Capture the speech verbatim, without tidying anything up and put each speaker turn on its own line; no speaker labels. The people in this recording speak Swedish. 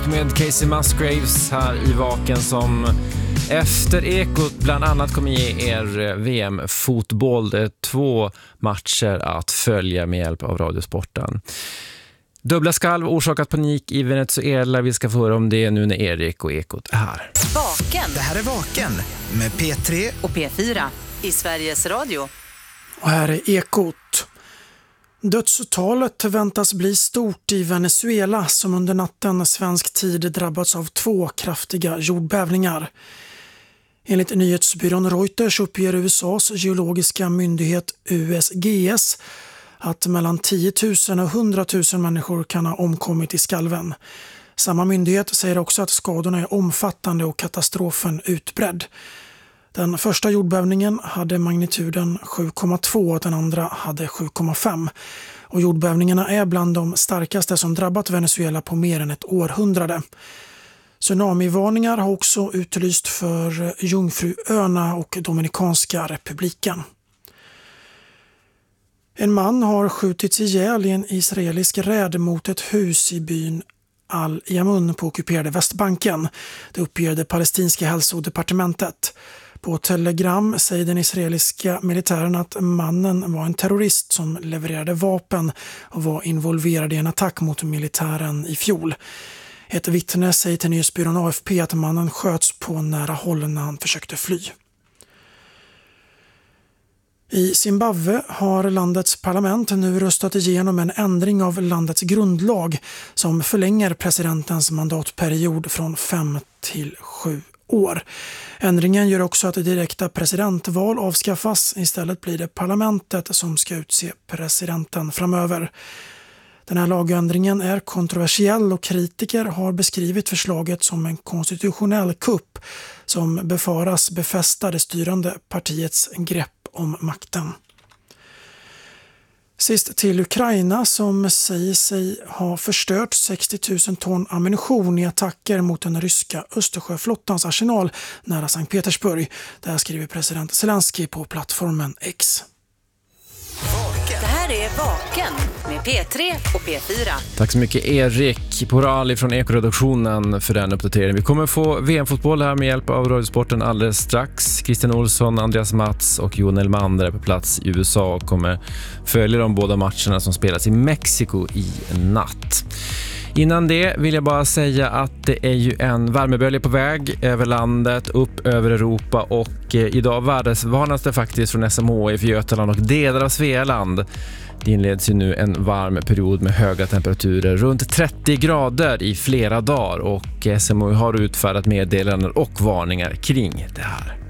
med Casey Musgraves här i Vaken som efter Ekot bland annat kommer ge er V M-fotboll. Det är två matcher att följa med hjälp av Radiosporten. Dubbla skalv orsakat panik i Venezuela. Vi ska få höra om det nu när Erik och Ekot är här.
Vaken.
Det här är Vaken med P tre
och P fyra i Sveriges Radio.
Och här är Ekot. Dödstalet väntas bli stort i Venezuela som under natten svensk tid drabbats av två kraftiga jordbävningar. Enligt nyhetsbyrån Reuters uppger U S A:s geologiska myndighet U S G S att mellan tio tusen och hundra tusen människor kan ha omkommit i skalven. Samma myndighet säger också att skadorna är omfattande och katastrofen utbredd. Den första jordbävningen hade magnituden sju komma två och den andra hade sju komma fem. Och jordbävningarna är bland de starkaste som drabbat Venezuela på mer än ett århundrade. Tsunamivarningar har också utlyst för Jungfruöarna och Dominikanska republiken. En man har skjutits ihjäl i en israelisk räd mot ett hus i byn Al-Yamun på ockuperade Västbanken. Det uppger det palestinska hälsodepartementet. På Telegram säger den israeliska militären att mannen var en terrorist som levererade vapen och var involverad i en attack mot militären i fjol. Ett vittne säger till nyhetsbyrån A F P att mannen sköts på nära håll när han försökte fly. I Zimbabwe har landets parlament nu röstat igenom en ändring av landets grundlag som förlänger presidentens mandatperiod från fem till sju år. Ändringen gör också att det direkta presidentval avskaffas. Istället blir det parlamentet som ska utse presidenten framöver. Den här lagändringen är kontroversiell och kritiker har beskrivit förslaget som en konstitutionell kupp som befaras befästa det styrande partiets grepp om makten. Sist till Ukraina som säger sig ha förstört sextio tusen ton ammunition i attacker mot den ryska Östersjöflottans arsenal nära Sankt Petersburg. Det här skriver president Zelensky på plattformen X.
Det här är Vaken med P tre och P fyra.
Tack så mycket Erik Porali från Ekoredaktionen för den uppdateringen. Vi kommer få V M-fotboll här med hjälp av Radiosporten alldeles strax. Christian Olsson, Andreas Mats och Jon Elmander är på plats i U S A och kommer följa de båda matcherna som spelas i Mexiko i natt. Innan det vill jag bara säga att det är ju en värmebölja på väg över landet, upp över Europa och eh, idag varnas det faktiskt från S M H I för Götaland och delar av Svealand. Det inleds ju nu en varm period med höga temperaturer, runt trettio grader i flera dagar och S M H I har utfärdat meddelanden och varningar kring det här.